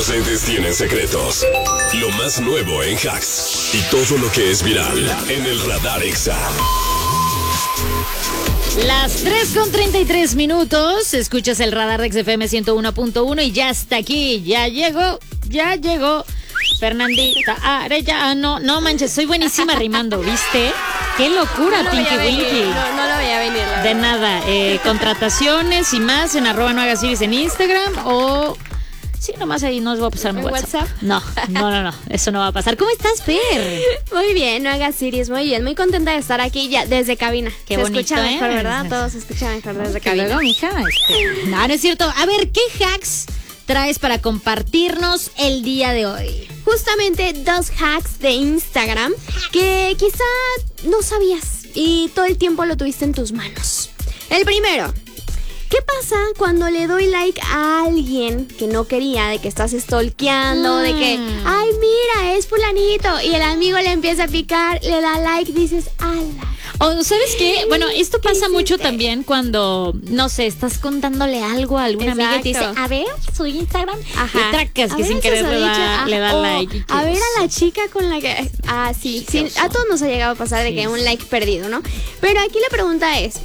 adolescentes tienen secretos. Lo más nuevo en hacks y todo lo que es viral en el Radar Exa. Las 3:33. Escuchas el Radar de XFM 101.1 y ya está aquí. Ya llegó. Fernandita Arellano. No manches, soy buenísima rimando, ¿viste? ¡Qué locura, no Pinky Winky! No lo veía venir, la de verdad. Nada. Contrataciones y más en @nohagasiris en Instagram o... Sí, nomás ahí no os voy a pasar mi WhatsApp. No. Eso no va a pasar. ¿Cómo estás, Fer? Muy bien, no hagas Siris, muy bien. Muy contenta de estar aquí ya desde cabina. Qué se bonito, escucha mejor, ¿eh? ¿verdad? Todo se escucha mejor desde Que cabina. luego, mija, No es cierto. A ver, ¿qué hacks traes para compartirnos el día de hoy? Justamente 2 hacks de Instagram que quizá no sabías y todo el tiempo lo tuviste en tus manos. El primero, ¿qué pasa cuando le doy like a alguien que no quería, de que estás stalkeando, de que, ay, mira, es fulanito, y el amigo le empieza a picar, le da like, dices, ala? O, ¿sabes qué? Bueno, esto ¿Qué pasa mucho hiciste? también cuando, no sé, estás contándole algo a alguna amiga y te dice, Exacto. a ver, su Instagram. Ajá. Y tracas A que ver sin esa querer sodicha, le da o like. y a que ver es- a la chica con la que... sí, a todos nos ha llegado a pasar de Sí, que un sí. like perdido, ¿no? Pero aquí la pregunta es,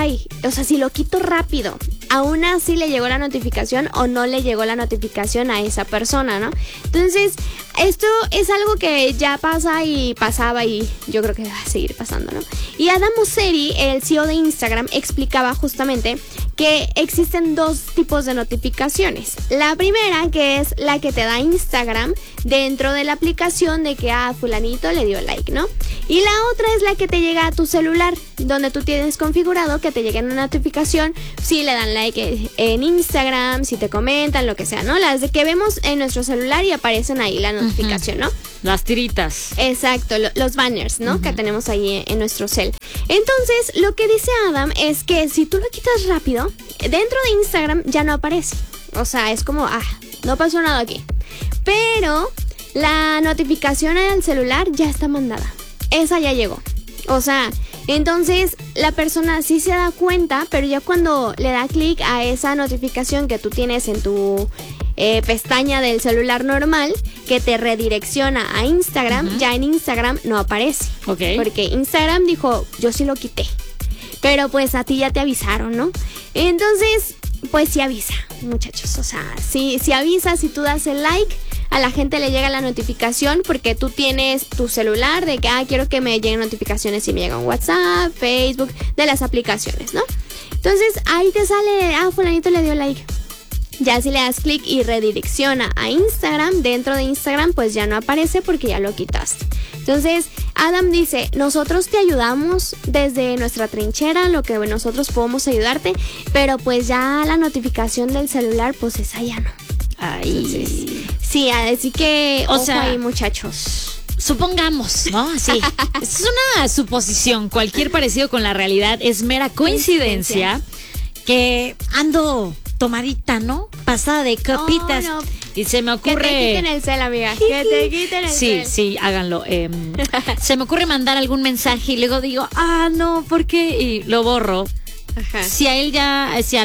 o sea, si lo quito rápido, ¿aún así le llegó la notificación o no le llegó la notificación a esa persona, ¿no? Entonces, esto es algo que ya pasa y pasaba y yo creo que va a seguir pasando, ¿no? Y Adam Mosseri, el CEO de Instagram, explicaba justamente que existen 2 tipos de notificaciones. La primera, que es la que te da Instagram dentro de la aplicación de que fulanito le dio like, ¿no? Y la otra es la que te llega a tu celular, donde tú tienes configurado que te llegue una notificación si le dan like en Instagram, si te comentan, lo que sea, ¿no? Las de que vemos en nuestro celular y aparecen ahí la notificación, ¿no? Las tiritas. Exacto, los banners, ¿no? Que tenemos ahí en nuestro cel. Entonces, lo que dice Adam es que si tú lo quitas rápido, dentro de Instagram ya no aparece. O sea, es como, no pasó nada aquí. Pero la notificación en el celular ya está mandada. Esa ya llegó. O sea, entonces la persona sí se da cuenta, pero ya cuando le da clic a esa notificación que tú tienes en tu pestaña del celular normal, que te redirecciona a Instagram, ya en Instagram no aparece. Ok. Porque Instagram dijo, yo sí lo quité. Pero pues a ti ya te avisaron, ¿no? Entonces, pues sí avisa, muchachos. O sea, sí avisa, si tú das el like, a la gente le llega la notificación porque tú tienes tu celular de que, quiero que me lleguen notificaciones si me llega un WhatsApp, Facebook, de las aplicaciones, ¿no? Entonces, ahí te sale, fulanito le dio like. Ya si le das clic y redirecciona a Instagram, dentro de Instagram pues ya no aparece porque ya lo quitaste. Entonces, Adam dice, nosotros te ayudamos desde nuestra trinchera, lo que nosotros podemos ayudarte, pero pues ya la notificación del celular, pues esa ya no. Ay. Sí, así que, O ojo sea, ahí, muchachos. Supongamos, ¿no? Sí. Es una suposición. Cualquier parecido con la realidad es mera coincidencia que ando tomadita, ¿no? Pasada de copitas. No. Y se me Que ocurre... te quiten el cel, amiga. Que te quiten el cel. Sí, háganlo. Se me ocurre mandar algún mensaje y luego digo, no, ¿por qué? Y lo borro. Ajá. Si a él ya, si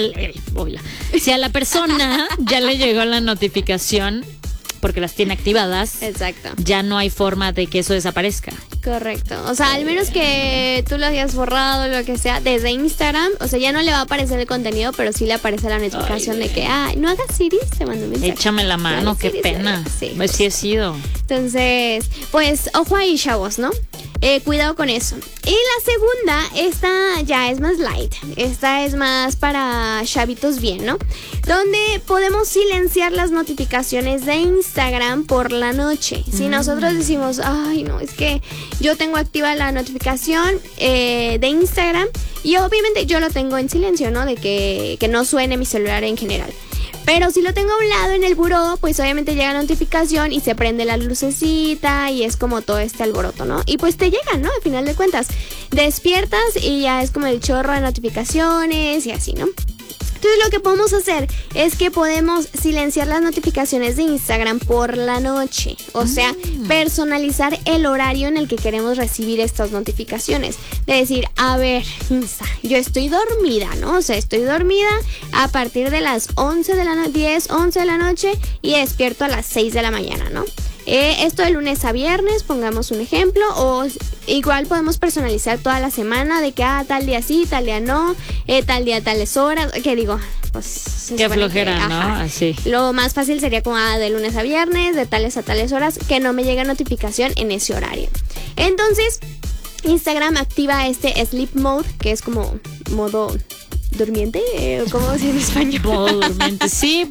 a la persona ya le llegó la notificación, porque las tiene activadas, Exacto. ya no hay forma de que eso desaparezca. Correcto. O sea, al menos que tú lo hayas borrado, lo que sea, desde Instagram, o sea, ya no le va a aparecer el contenido, pero sí le aparece la notificación de que, no hagas Siris, te mando un mensaje. Échame la mano, No, qué Siris, pena. sí. Pues sí he sido. Entonces, pues, ojo ahí, chavos, ¿no? Cuidado con eso. Y la segunda, esta ya es más light. Esta es más para chavitos bien, ¿no? Donde podemos silenciar las notificaciones de Instagram por la noche. Si nosotros decimos, no, es que yo tengo activa la notificación de Instagram y obviamente yo lo tengo en silencio, ¿no? De que no suene mi celular en general. Pero si lo tengo a un lado en el buró, pues obviamente llega la notificación y se prende la lucecita y es como todo este alboroto, ¿no? Y pues te llegan, ¿no? Al final de cuentas, despiertas y ya es como el chorro de notificaciones y así, ¿no? Entonces lo que podemos hacer es que podemos silenciar las notificaciones de Instagram por la noche. O sea, personalizar el horario en el que queremos recibir estas notificaciones. De decir, a ver, Insta, yo estoy dormida, ¿no? O sea, estoy dormida a partir de las 11 de la noche, 10, 11 de la noche y despierto a las 6 de la mañana, ¿no? Esto de lunes a viernes, pongamos un ejemplo, o igual podemos personalizar toda la semana de que tal día sí, tal día no, tal día tales horas, que digo, pues... Qué flojera, ¿no? Así. Lo más fácil sería como de lunes a viernes, de tales a tales horas, que no me llegue notificación en ese horario. Entonces, Instagram activa este Sleep Mode, que es como modo... ¿durmiente? ¿Cómo se dice en español? Modo durmiente, sí,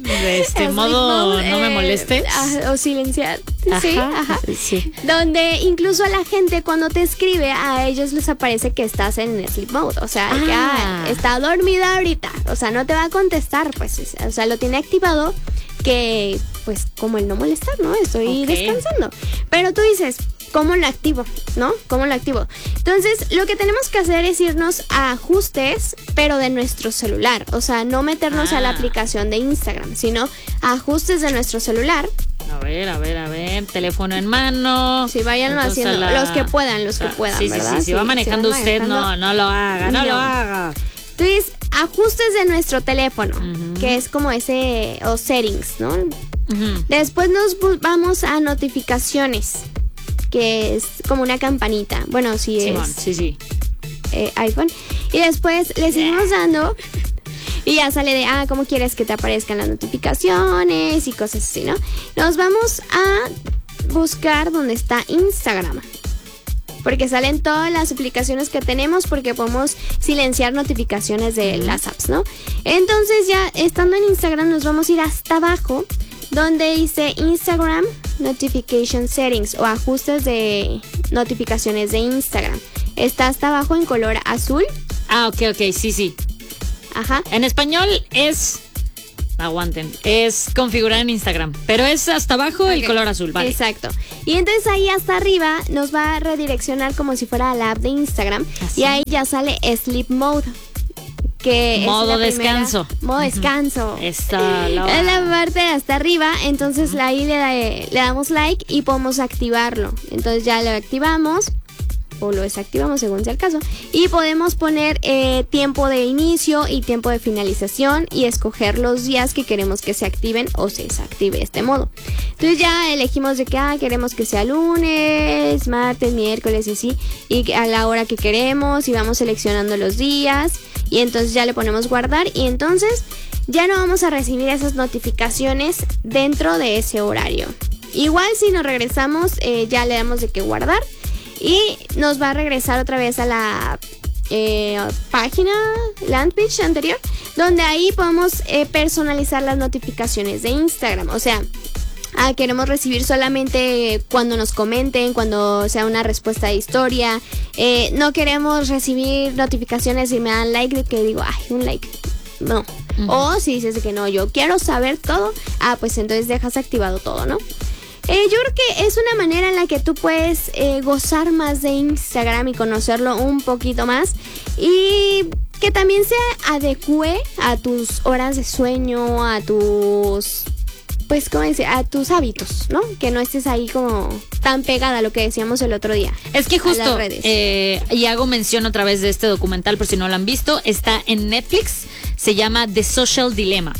modo no me molestes. O silenciar, sí, ajá. Sí. Donde incluso a la gente cuando te escribe, a ellos les aparece que estás en sleep mode, o sea, que está dormida ahorita, o sea, no te va a contestar, pues, o sea, lo tiene activado que, pues, como el no molestar, ¿no? Estoy descansando. Pero tú dices... ¿cómo lo activo? ¿No? ¿Cómo lo activo? Entonces, lo que tenemos que hacer es irnos a ajustes, pero de nuestro celular. O sea, no meternos a la aplicación de Instagram, sino a ajustes de nuestro celular. A ver, teléfono en mano. Sí, váyanlo haciendo, los que puedan, ¿verdad? Sí, si va manejando usted, no lo haga, no lo haga. Entonces, ajustes de nuestro teléfono, que es como ese, o settings, ¿no? Después nos vamos a notificaciones, que es como una campanita. Bueno, sí es. Sí. iPhone. Y después le seguimos dando y ya sale de, ¿cómo quieres que te aparezcan las notificaciones y cosas así, ¿no? Nos vamos a buscar donde está Instagram. Porque salen todas las aplicaciones que tenemos, porque podemos silenciar notificaciones de las apps, ¿no? Entonces ya estando en Instagram nos vamos a ir hasta abajo, donde dice Instagram Notification Settings o ajustes de notificaciones de Instagram. Está hasta abajo en color azul. Ok, sí. Ajá. En español es... Aguanten. Es configurar en Instagram. Pero es hasta abajo el color azul, ¿vale? Exacto. Y entonces ahí hasta arriba nos va a redireccionar como si fuera a la app de Instagram. ¿Así? Y ahí ya sale Sleep Mode. Que modo descanso. Modo descanso. Está es la parte de hasta arriba. Entonces ahí le damos like y podemos activarlo. Entonces ya lo activamos o lo desactivamos según sea el caso. Y podemos poner tiempo de inicio y tiempo de finalización y escoger los días que queremos que se activen o se desactive este modo. Entonces ya elegimos de que queremos que sea lunes, martes, miércoles y así. Y a la hora que queremos y vamos seleccionando los días. Y entonces ya le ponemos guardar y entonces ya no vamos a recibir esas notificaciones dentro de ese horario. Igual si nos regresamos ya le damos de que guardar y nos va a regresar otra vez a la página landing page anterior, donde ahí podemos personalizar las notificaciones de Instagram. O sea, queremos recibir solamente cuando nos comenten, cuando sea una respuesta de historia. No queremos recibir notificaciones y me dan like de que digo, un like. No. O si dices que no, yo quiero saber todo, pues entonces dejas activado todo, ¿no? Yo creo que es una manera en la que tú puedes gozar más de Instagram y conocerlo un poquito más. Y que también se adecue a tus horas de sueño, a tus... pues, ¿cómo decir? A tus hábitos, ¿no? Que no estés ahí como tan pegada a lo que decíamos el otro día. Es que justo, y hago mención otra vez de este documental por si no lo han visto, está en Netflix, se llama The Social Dilemma.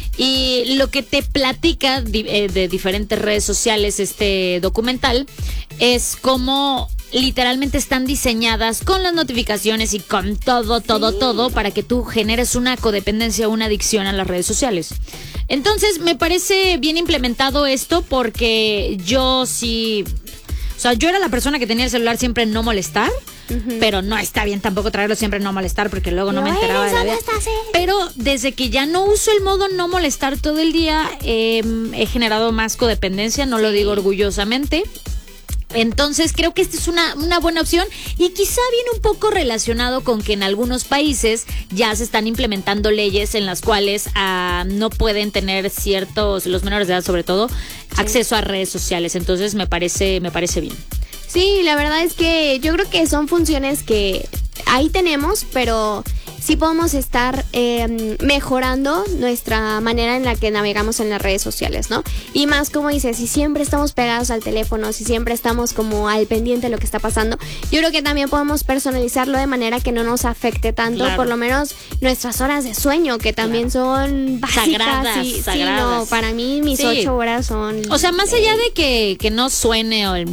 Y lo que te platica de diferentes redes sociales este documental es cómo literalmente están diseñadas con las notificaciones y con todo para que tú generes una codependencia o una adicción a las redes sociales. Entonces me parece bien implementado esto porque yo sí... O sea, yo era la persona que tenía el celular siempre en no molestar, pero no está bien tampoco traerlo siempre en no molestar porque luego no me enteraba de la vida. Pero desde que ya no uso el modo no molestar todo el día, he generado más codependencia, no lo digo orgullosamente. Entonces creo que esta es una buena opción y quizá viene un poco relacionado con que en algunos países ya se están implementando leyes en las cuales no pueden tener los menores de edad sobre todo, acceso a redes sociales. Entonces me parece bien. Sí, la verdad es que yo creo que son funciones que ahí tenemos, pero sí podemos estar mejorando nuestra manera en la que navegamos en las redes sociales, ¿no? Y más, como dices, si siempre estamos pegados al teléfono, si siempre estamos como al pendiente de lo que está pasando, yo creo que también podemos personalizarlo de manera que no nos afecte tanto, Claro. por lo menos nuestras horas de sueño, que también son básicas. Sagradas, Sí, sagradas. no, para mí mis Sí. 8 horas son... O sea, más allá de que no suene o el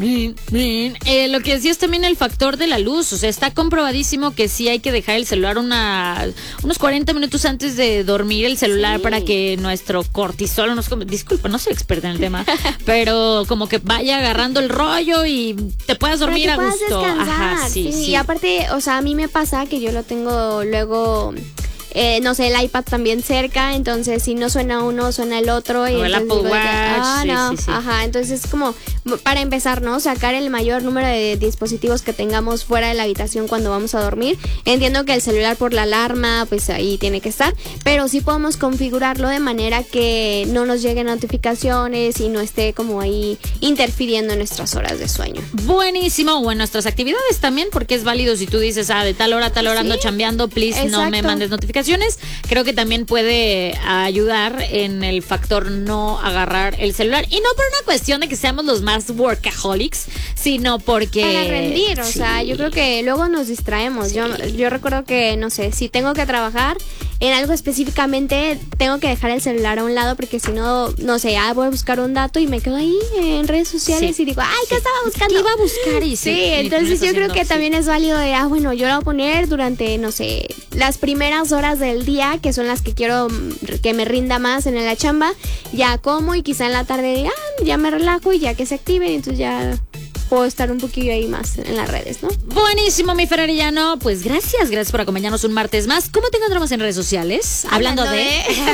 lo que decía es también el factor de la luz. O sea, está comprobadísimo que sí hay que dejar el celular unos 40 minutos antes de dormir el celular, Sí. para que nuestro cortisol, disculpa, no soy experta en el tema, pero como que vaya agarrando el rollo y te puedas Para dormir que a puedas gusto. descansar, Ajá, sí, sí. Y aparte, o sea, a mí me pasa que yo lo tengo luego... no sé, el iPad también cerca, entonces si no suena uno, suena el otro. Y O el entonces Apple digo de que, Watch, sí, no, sí, sí. ajá, entonces es como para empezar, ¿no? Sacar el mayor número de dispositivos que tengamos fuera de la habitación cuando vamos a dormir. Entiendo que el celular por la alarma, pues ahí tiene que estar, pero sí podemos configurarlo de manera que no nos lleguen notificaciones y no esté como ahí interfiriendo en nuestras horas de sueño. Buenísimo, o en nuestras actividades también, porque es válido si tú dices, de tal hora a tal hora ando Sí, chambeando, please no me exacto. mandes notificaciones. Creo que también puede ayudar en el factor no agarrar el celular. Y no por una cuestión de que seamos los más workaholics, sino porque... Para rendir, o Sí. sea, yo creo que luego nos distraemos. Sí. Yo recuerdo que, no sé, si tengo que trabajar en algo específicamente, tengo que dejar el celular a un lado porque si no, no sé, voy a buscar un dato y me quedo ahí en redes sociales Sí. y digo, ay, ¿qué estaba buscando? ¿Qué iba a buscar? Y Sí, ni entonces terminas yo creo haciendo, que sí. también es válido de, bueno, yo lo voy a poner durante, no sé, las primeras horas del día, que son las que quiero que me rinda más en la chamba, ya como y quizá en la tarde, ya me relajo y ya que se activen, entonces ya puedo estar un poquillo ahí más en las redes, ¿no? Buenísimo, mi Fer Arellano. Pues gracias por acompañarnos un martes más. ¿Cómo te encontramos en redes sociales? Hablando de...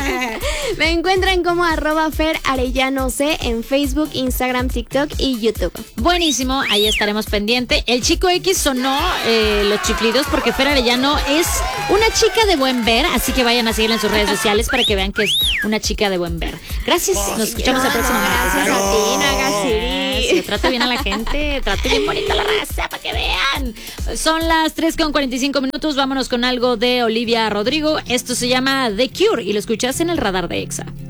Me encuentran como @FerArellanoC en Facebook, Instagram, TikTok y YouTube. Buenísimo, ahí estaremos pendiente. El Chico X sonó los chiflidos porque Fer Arellano es una chica de buen ver, así que vayan a seguirla en sus redes sociales para que vean que es una chica de buen ver. Gracias, nos escuchamos el próximo martes. Gracias a ti, no hagas así. Trate bien a la gente, trate bien bonita la raza para que vean. Son las 3:45, vámonos con algo de Olivia Rodrigo. Esto se llama The Cure y lo escuchas en el radar de Exa.